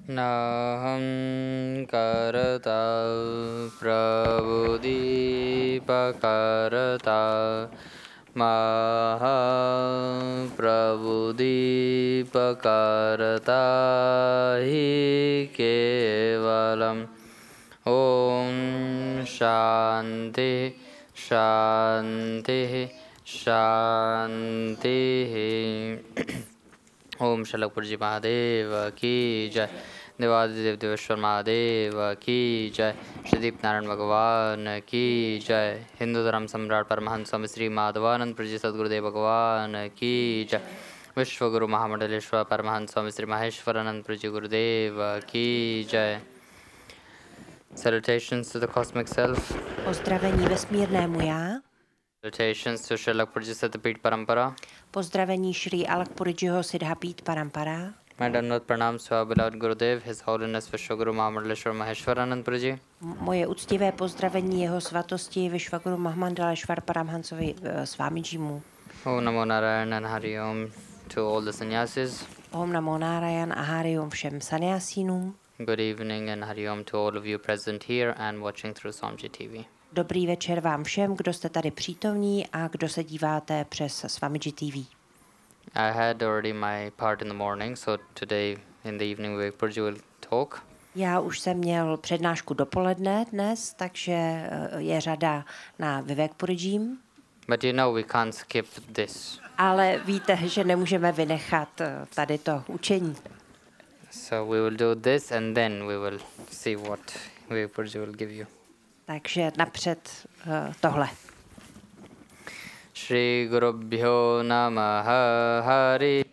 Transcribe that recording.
Naham karata prabhudipakarata maha prabhudipakarata hi kevalam. Om Shanti Shanti Shanti. Om Shalakpurji Mahadeva ki jai. Devadev Deveshwar Mahadeva ki jai. Shrideep Narayan Bhagavan ki jai. Hindu Dharam Samrat Paramahansa Swami Sri Madhavanand Praji Sadgurudev Bhagavan ki jai. Vishwaguru Mahamadaleshwar Paramahansa Swami Sri Maheshwaranand Praji Gurudev ki jai. Salutations to the cosmic self. Pozdravení vesmírnému já. Salutations to Srila Purji Satapit Parampara. Pozdravení Shri Alakpurijiho Siddhapit Parampara. My Dandavat Pranams to our beloved Gurudev, His Holiness Vishwaguru Mahamadaleshwar Maheshwaranand Purji. Moje úctivé pozdravení jeho svatosti Vishwaguru Mahamadaleshwar Paramhansovi Swamijimu. Om Namo Narayan and Hari Om to all the sannyasis. Om Namo Narayan a Hari Om všem sanyasínům. Good evening and Hari Om to all of you present here and watching through Swamiji TV. Dobrý večer vám všem, kdo jste tady přítomní a kdo se díváte přes Swamiji TV. I had already my part in the morning, so today in the evening Vivek Purji will talk. Já už jsem měl přednášku dopoledne dnes, takže je řada na Vivek Purjím. But you know we can't skip this. Ale víte, že nemůžeme vynechat tady to učení. So we will do this and then we will see what Vivek Purji will give you. Takže napřed tohle. Shri Gurubhyo Namaha Hari